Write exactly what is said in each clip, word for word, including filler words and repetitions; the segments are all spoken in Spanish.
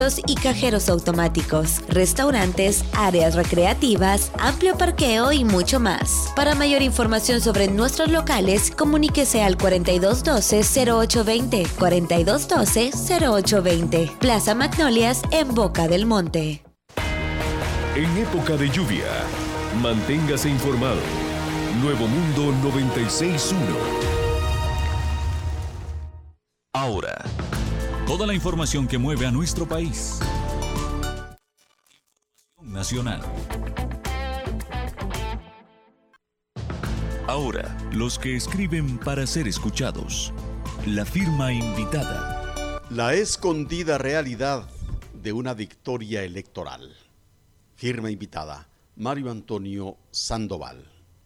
y cajeros automáticos, restaurantes, áreas recreativas, amplio parqueo y mucho más. Para mayor información sobre nuestros locales, comuníquese al cuarenta y dos doce, cero ocho veinte, cuarenta y dos doce, cero ocho veinte. Plaza Magnolias en Boca del Monte. En época de lluvia, manténgase informado. Nuevo Mundo noventa y seis punto uno. Ahora, toda la información que mueve a nuestro país. Información nacional. Ahora, los que escriben para ser escuchados. La firma invitada. La escondida realidad de una victoria electoral. Firma invitada, Mario Antonio Sandoval.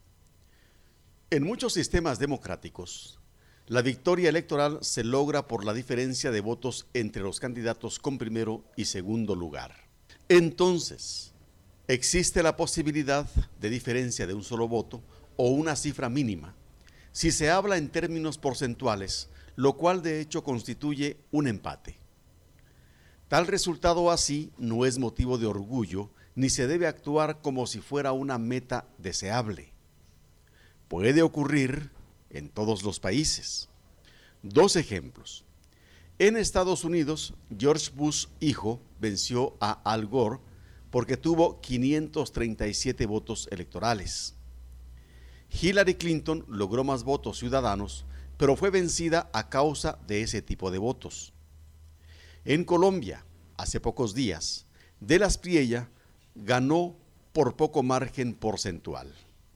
En muchos sistemas democráticos, la victoria electoral se logra por la diferencia de votos entre los candidatos con primero y segundo lugar. Entonces, existe la posibilidad de diferencia de un solo voto o una cifra mínima, si se habla en términos porcentuales, lo cual de hecho constituye un empate. Tal resultado así no es motivo de orgullo, ni se debe actuar como si fuera una meta deseable. Puede ocurrir en todos los países. Dos ejemplos. En Estados Unidos, George Bush hijo venció a Al Gore porque tuvo quinientos treinta y siete votos electorales. Hillary Clinton logró más votos ciudadanos, pero fue vencida a causa de ese tipo de votos. En Colombia, hace pocos días, De la Espriella ganó por poco margen porcentual.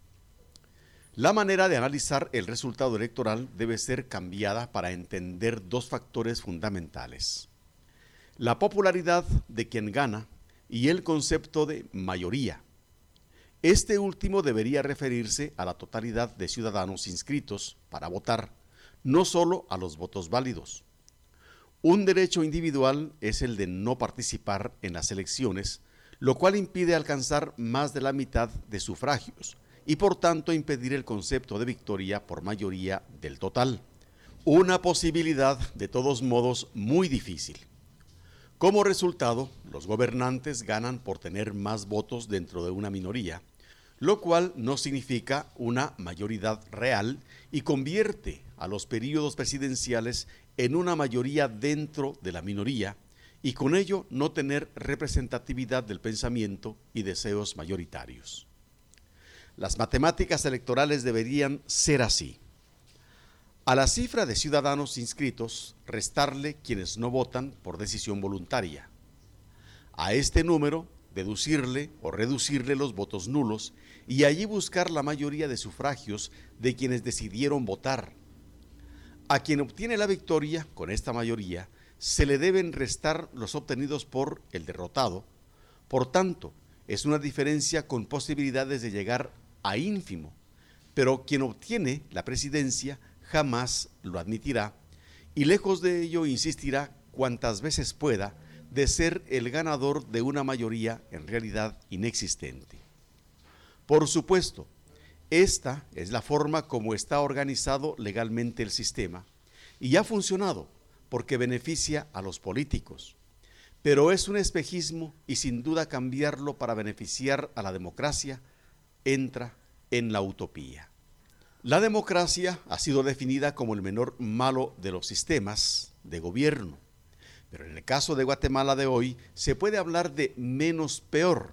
La manera de analizar el resultado electoral debe ser cambiada para entender dos factores fundamentales: la popularidad de quien gana y el concepto de mayoría. Este último debería referirse a la totalidad de ciudadanos inscritos para votar, no solo a los votos válidos. Un derecho individual es el de no participar en las elecciones, lo cual impide alcanzar más de la mitad de sufragios y por tanto impedir el concepto de victoria por mayoría del total. Una posibilidad de todos modos muy difícil. Como resultado, los gobernantes ganan por tener más votos dentro de una minoría, lo cual no significa una mayoría real y convierte a los períodos presidenciales en una mayoría dentro de la minoría y con ello no tener representatividad del pensamiento y deseos mayoritarios. Las matemáticas electorales deberían ser así. A la cifra de ciudadanos inscritos, restarle quienes no votan por decisión voluntaria. A este número, deducirle o reducirle los votos nulos y allí buscar la mayoría de sufragios de quienes decidieron votar. A quien obtiene la victoria con esta mayoría, se le deben restar los obtenidos por el derrotado. Por tanto, es una diferencia con posibilidades de llegar a ínfimo, pero quien obtiene la presidencia jamás lo admitirá y lejos de ello insistirá cuantas veces pueda de ser el ganador de una mayoría en realidad inexistente. Por supuesto, esta es la forma como está organizado legalmente el sistema y ha funcionado porque beneficia a los políticos, pero es un espejismo y sin duda cambiarlo para beneficiar a la democracia entra en la utopía. La democracia ha sido definida como el menor malo de los sistemas de gobierno, pero en el caso de Guatemala de hoy se puede hablar de menos peor.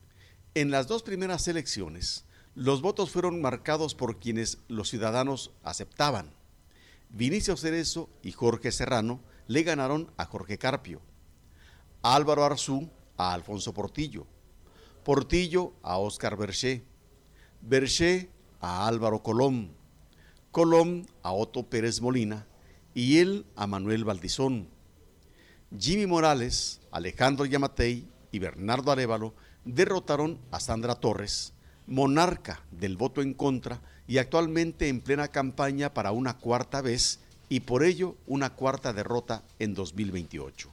En las dos primeras elecciones, los votos fueron marcados por quienes los ciudadanos aceptaban. Vinicio Cerezo y Jorge Serrano le ganaron a Jorge Carpio, Álvaro Arzú a Alfonso Portillo, Portillo a Óscar Berché, Berché a Álvaro Colom, Colom a Otto Pérez Molina y él a Manuel Valdizón. Jimmy Morales, Alejandro Yamatei y Bernardo Arévalo derrotaron a Sandra Torres, monarca del voto en contra y actualmente en plena campaña para una cuarta vez y por ello una cuarta derrota en dos mil veintiocho.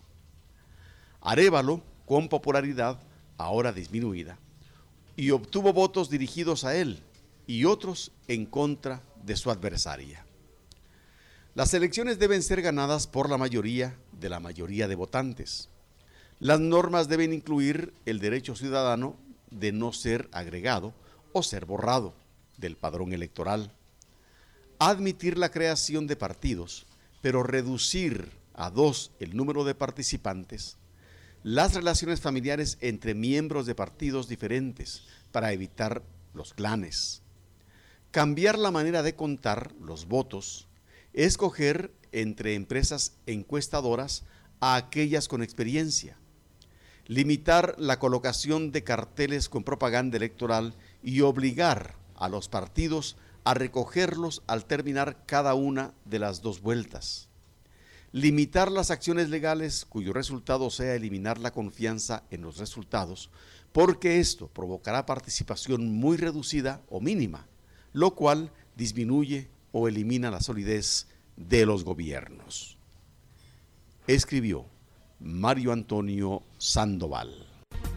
Arévalo, con popularidad ahora disminuida, y obtuvo votos dirigidos a él y otros en contra de su adversaria. Las elecciones deben ser ganadas por la mayoría de la mayoría de votantes. Las normas deben incluir el derecho ciudadano de no ser agregado o ser borrado del padrón electoral, admitir la creación de partidos, pero reducir a dos el número de participantes, las relaciones familiares entre miembros de partidos diferentes para evitar los clanes, cambiar la manera de contar los votos, escoger entre empresas encuestadoras a aquellas con experiencia, limitar la colocación de carteles con propaganda electoral y obligar a los partidos a recogerlos al terminar cada una de las dos vueltas, limitar las acciones legales cuyo resultado sea eliminar la confianza en los resultados, porque esto provocará participación muy reducida o mínima, lo cual disminuye o elimina la solidez de los gobiernos. Escribió Mario Antonio Sandoval.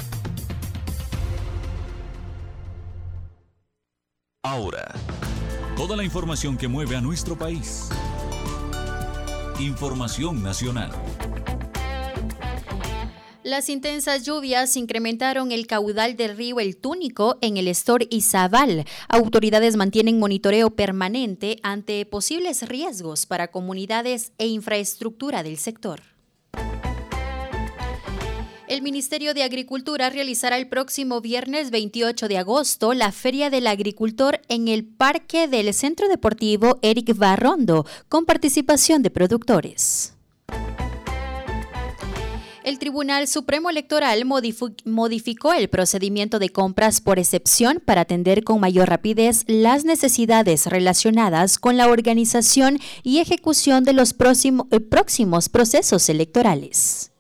Ahora, toda la información que mueve a nuestro país. Información nacional. Las intensas lluvias incrementaron el caudal del río El Túnico en el Estor Izabal. Autoridades mantienen monitoreo permanente ante posibles riesgos para comunidades e infraestructura del sector. El Ministerio de Agricultura realizará el próximo viernes veintiocho de agosto la Feria del Agricultor en el Parque del Centro Deportivo Eric Barrondo, con participación de productores. El Tribunal Supremo Electoral modificó el procedimiento de compras por excepción para atender con mayor rapidez las necesidades relacionadas con la organización y ejecución de los próximo, eh, próximos procesos electorales.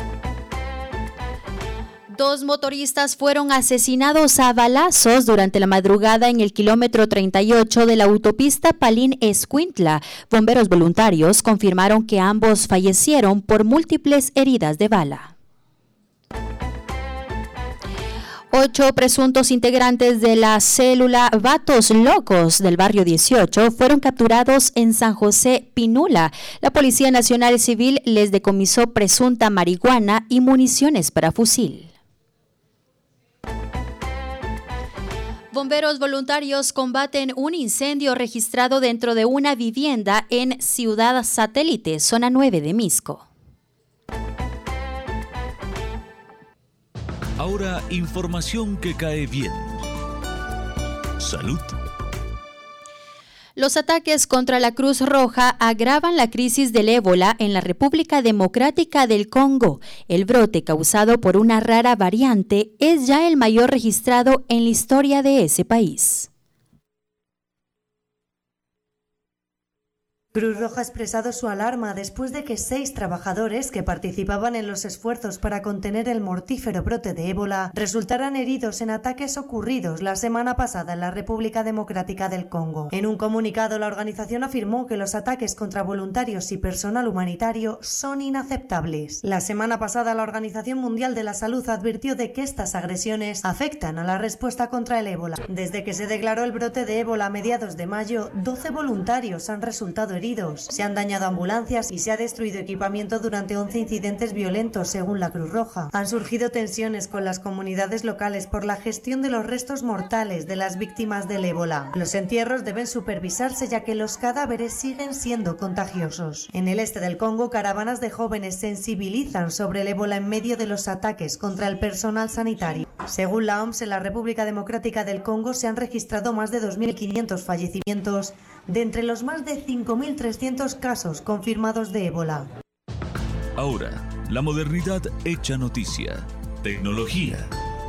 Dos motoristas fueron asesinados a balazos durante la madrugada en el kilómetro treinta y ocho de la autopista Palín-Escuintla. Bomberos voluntarios confirmaron que ambos fallecieron por múltiples heridas de bala. Ocho presuntos integrantes de la célula Vatos Locos del barrio dieciocho fueron capturados en San José Pinula. La Policía Nacional Civil les decomisó presunta marihuana y municiones para fusil. Bomberos voluntarios combaten un incendio registrado dentro de una vivienda en Ciudad Satélite, zona nueve de Misco. Ahora, información que cae bien. Salud. Los ataques contra la Cruz Roja agravan la crisis del ébola en la República Democrática del Congo. El brote causado por una rara variante es ya el mayor registrado en la historia de ese país. Cruz Roja ha expresado su alarma después de que seis trabajadores que participaban en los esfuerzos para contener el mortífero brote de ébola resultaran heridos en ataques ocurridos la semana pasada en la República Democrática del Congo. En un comunicado, la organización afirmó que los ataques contra voluntarios y personal humanitario son inaceptables. La semana pasada, la Organización Mundial de la Salud advirtió de que estas agresiones afectan a la respuesta contra el ébola. Desde que se declaró el brote de ébola a mediados de mayo, doce voluntarios han resultado heridos. Se han dañado ambulancias y se ha destruido equipamiento durante once incidentes violentos, según la Cruz Roja. Han surgido tensiones con las comunidades locales por la gestión de los restos mortales de las víctimas del ébola. Los entierros deben supervisarse ya que los cadáveres siguen siendo contagiosos. En el este del Congo, caravanas de jóvenes sensibilizan sobre el ébola en medio de los ataques contra el personal sanitario. Según la O M S, en la República Democrática del Congo se han registrado más de dos mil quinientos fallecimientos de entre los más de cinco mil trescientos casos confirmados de ébola. Ahora, la modernidad hecha noticia. Tecnología.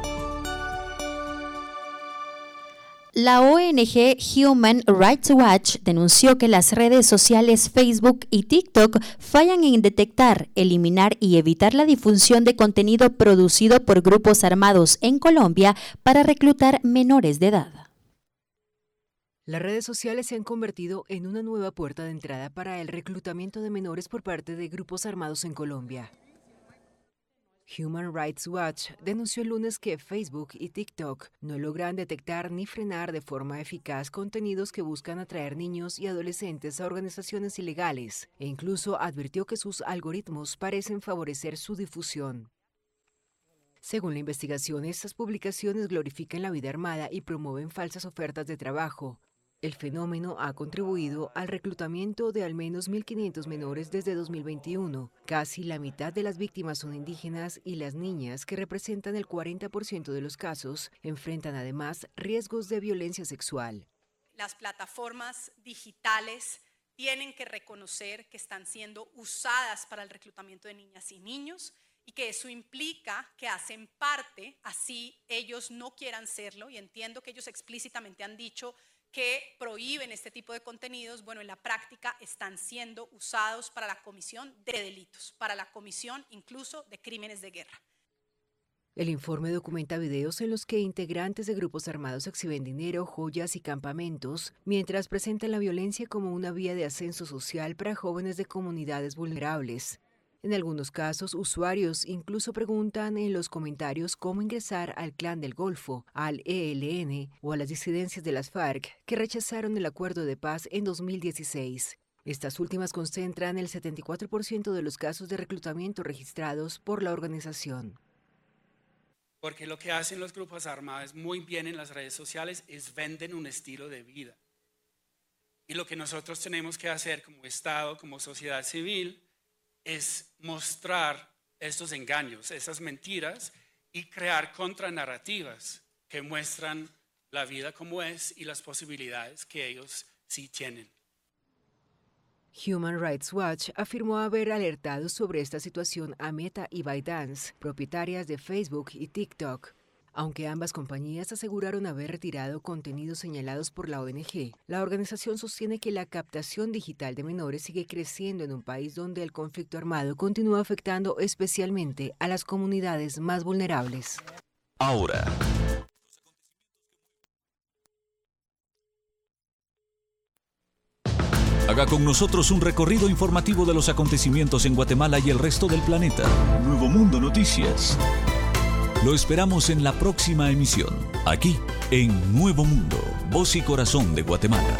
La O N G Human Rights Watch denunció que las redes sociales Facebook y TikTok fallan en detectar, eliminar y evitar la difusión de contenido producido por grupos armados en Colombia para reclutar menores de edad. Las redes sociales se han convertido en una nueva puerta de entrada para el reclutamiento de menores por parte de grupos armados en Colombia. Human Rights Watch denunció el lunes que Facebook y TikTok no logran detectar ni frenar de forma eficaz contenidos que buscan atraer niños y adolescentes a organizaciones ilegales, e incluso advirtió que sus algoritmos parecen favorecer su difusión. Según la investigación, estas publicaciones glorifican la vida armada y promueven falsas ofertas de trabajo. El fenómeno ha contribuido al reclutamiento de al menos mil quinientos menores desde dos mil veintiuno. Casi la mitad de las víctimas son indígenas y las niñas, que representan el cuarenta por ciento de los casos, enfrentan además riesgos de violencia sexual. Las plataformas digitales tienen que reconocer que están siendo usadas para el reclutamiento de niñas y niños y que eso implica que hacen parte, así ellos no quieran serlo, y entiendo que ellos explícitamente han dicho que prohíben este tipo de contenidos. Bueno, en la práctica están siendo usados para la comisión de delitos, para la comisión incluso de crímenes de guerra. El informe documenta videos en los que integrantes de grupos armados exhiben dinero, joyas y campamentos, mientras presentan la violencia como una vía de ascenso social para jóvenes de comunidades vulnerables. En algunos casos, usuarios incluso preguntan en los comentarios cómo ingresar al Clan del Golfo, al E L N o a las disidencias de las FARC, que rechazaron el acuerdo de paz en dos mil dieciséis. Estas últimas concentran el setenta y cuatro por ciento de los casos de reclutamiento registrados por la organización. Porque lo que hacen los grupos armados muy bien en las redes sociales es venden un estilo de vida. Y lo que nosotros tenemos que hacer como Estado, como sociedad civil, es mostrar estos engaños, esas mentiras, y crear contranarrativas que muestran la vida como es y las posibilidades que ellos sí tienen. Human Rights Watch afirmó haber alertado sobre esta situación a Meta y ByteDance, propietarias de Facebook y TikTok. Aunque ambas compañías aseguraron haber retirado contenidos señalados por la O N G, la organización sostiene que la captación digital de menores sigue creciendo en un país donde el conflicto armado continúa afectando especialmente a las comunidades más vulnerables. Ahora, haga con nosotros un recorrido informativo de los acontecimientos en Guatemala y el resto del planeta. Nuevo Mundo Noticias. Lo esperamos en la próxima emisión, aquí en Nuevo Mundo, Voz y Corazón de Guatemala.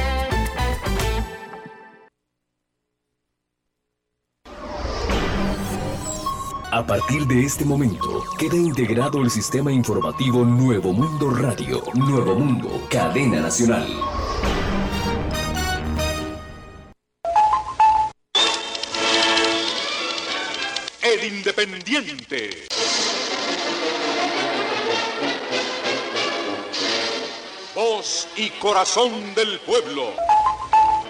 A partir de este momento, queda integrado el sistema informativo Nuevo Mundo Radio, Nuevo Mundo, cadena nacional. El Independiente. Voz y corazón del pueblo.